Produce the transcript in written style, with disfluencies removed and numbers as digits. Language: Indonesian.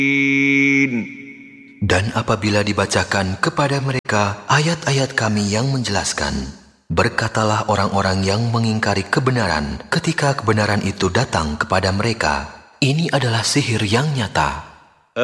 Dan apabila dibacakan kepada mereka ayat-ayat Kami yang menjelaskan, berkatalah orang-orang yang mengingkari kebenaran ketika kebenaran itu datang kepada mereka, ini adalah sihir yang nyata.